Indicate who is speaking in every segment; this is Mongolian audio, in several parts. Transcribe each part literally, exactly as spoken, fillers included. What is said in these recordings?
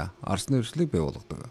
Speaker 1: аюултай арсны өршлийг бий болгодог.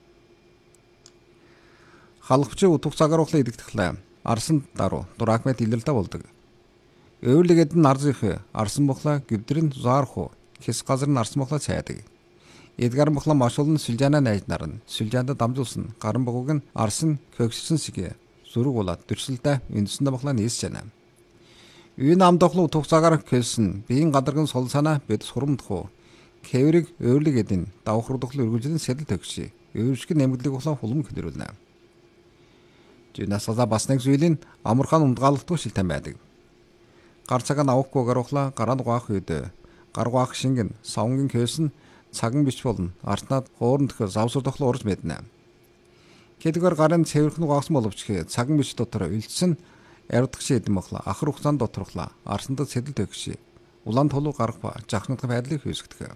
Speaker 1: Халахчи утга цагааруулах идэгдэхлээ арсан дару дуракмет илэлдэ болдог. Өвөрлөгэд нь арзих арсан бохла гүвдрэн заарху хэс газар нь арсан бохла цайдаг. Эдгар бохла машуулн сүлжаана найз нар нь сүлжаанда дамжуулсан гарын богог нь арсан көгссөн сигэ зүрэг болоод төрсөлдөө үндсэндээ бохла нийс чана. Үн амдохлуу утга цагаар кэлсэн биеийн гадарган сол санаа бид сурамдах Кэврийг өвөрлөг эдийн давхруудахл үргэлжлэн сэтэл төгсөй. Өвөршг нэмгэлэг болон хулам хөлөрүүлнэ. Жинасаа бас нэг зүйлийн амархан ундгаалгадгүй шилтэн байдаг. Гар цагаа авахгүй гарахла гараад гоох үед гар гоох шингэн савнгийн кэвсэн цаган бич болно. Артнаад хооронд дэх завсурдахл урж мэднэ. Кэдгээр гарын цэвэрхэн гоогсон боловч цаган бич дотор үлдсэн ярдагч эдэм бохла ахар хугацаанд доторхла арсандад сэтэл төгсөй. Улаан толуу гарах ба жахнадах байдлыг хөөсгдөг.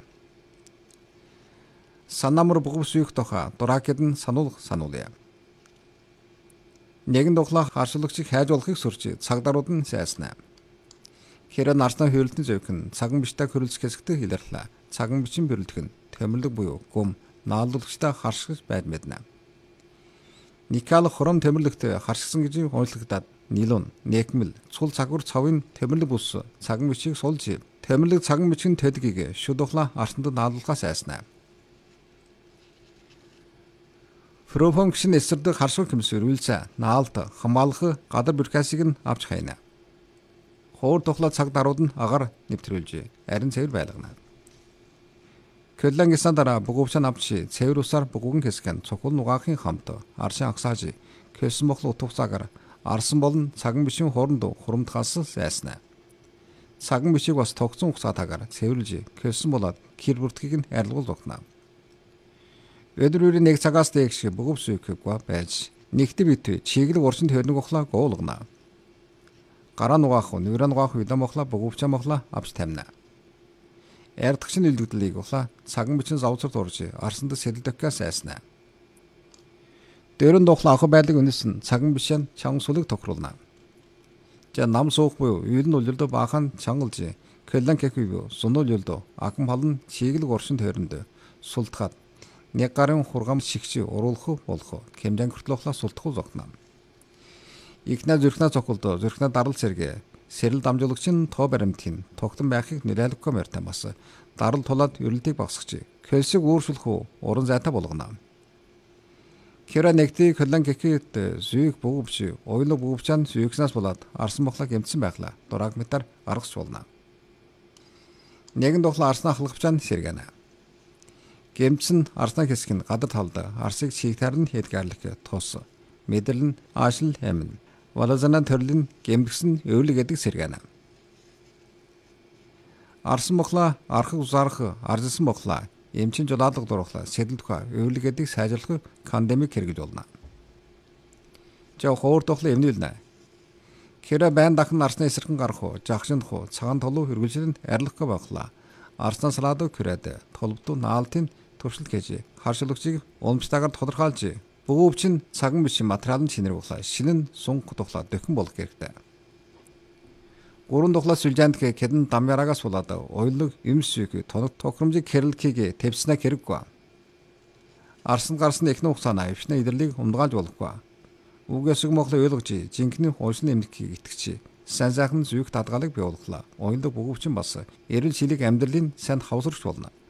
Speaker 1: Санамар бугус үйх тоха дуракэд нь сануулах сануулъя. Нэгэн духлаа харшуулагчийг хайж болохыг сурч цагдаарууд нь сайснаа. Хэрэг нарснаа хөрөлтөн зөвхөн цаган бичтэй хөрөлж хэсэгтээ илэрлээ. Цаган бичин бөрлөх нь томирлог буюу гүм наалуулагчтай харшгиж байд мэднэ. Никал хором томирлогт харшгсан гэж хуйлагдаад нилон нэкмэл цул цагвар цавын томирлог бус цаган бичийг сулж томирлог цаган бичин тэдгийг шүдухлаа арсандад наалуулахаас айснаа. Фрофон гişin эсэрдэг харшуу хэмсвэр үйлцэ наалт хамаалах гадар бюрократик нь авч хайна. Хоор тухлаа цаг дарууд нь агаар нэвтрүүлж арин цэвэр байлгана. Көллэн гисэн дараа бугуувчан авчи цэвэр усаар бугугэн хэсгэн цохол нугаахын хамт аршин агсааж кэлсэн бохол утга цагаар арсан болон цаган бичийн хооронд хурамдхаас сайснаа. Цаган бичиг бас тогтсон хугацаатаагаар цэвэрлж кэлсэн болоод кир бүртгийг нь арилгуул тогтноо. Өдрүүрийн нэг цагаас дээш бугуувс үйхэггүй байж нэгт бит чиглэг уршин төрнөг ухлаа гуулгана. Гараа нугаах нүрэ нугаах үдэн бохла бугуувчаа бохла авч тамина. Ярдагчны үлдэгдлийг ухлаа цаган бичин завцар дурж арсанд сэлдэхгээс айснаа. Дөрөн духлаа ах байдлыг үнэсэн цаган бишэн чангасуулыг тохируулна. За нам суух буюу үйрэн улирдо баахан чангалж кэлэн кэхүй буюу сунул юлдо акм халн чиглэг уршин төрөнд султгаад нэг гарын хургам шигчи уруулах болох хэмжэн хүртлөхлөө султах зогтно. Игнэ зүрхнэ цохолдо зүрхнэ дарал сэргэ сэрэл дамжуулагч нь тоо баримтын тогтон байхыг нэрэлэхгүй мартамас дарал тулаад өрөлтийг багсгч кэлсиг өөрчлөх уран зайтай болгоно. Кэра нэгти кэлэн гэхэд зүйг бугувч ойлог бугувчан зүйгснаас болоод арсан бохлог эмтсэн байхлаа дурагметар аргасч болно. Нэгэн духлаа арснаа халахчан сэргэнэ. Гэмтсэн арснаа хэсгэн гадар талда арсыг чигтарн хийдгарлах тус мэдэрлэн аашил хэмнэ. Валазанаа төрлөн гэмтсэн өвлөг гэдэг сэргэнэ. Арсан бохла архаг узаарах аржсан бохла эмчин жолоолог дурхлаа сэдэлдэх өвлөг гэдэг сайжруулах пандемик хэрэгж болно. Жоо хоор дохла эмнүүлнэ. Кэра байн дахин арсны эсэрхэн гарах уу жагшин хуу цагаан толуу хөргөлжлөнд арилгахгүй бохла. Арсан салаадуу күрээд толбдуу наалтын туршилт гэж харшуулагчийг уламжтайгаар тодорхойлж бугуувчин цаган бичиг материалын чинэр ухлаа шинэн сунг тухлаа дөхөн болох хэрэгтэй. Гурван тухлаа сүлжээнд хэдэн дамярагаас болоод ойлог юмс үг тоног тохиромжийг хэрэлхийг төвснэ хэрэггүй. Арсан гарсан эхнэ хугацаана өвчнө идэрлийг умдгаалж болохгүй. Үгээсэг моглоо ойлгож жинхэнэ хуульсны эмнэлгийг итгэж сайн сайхан зүйх дадгалыг бий болгохлаа. Ойлог бугуувчин бас эрэл шилэг амьдралын сайн хавсарч болно.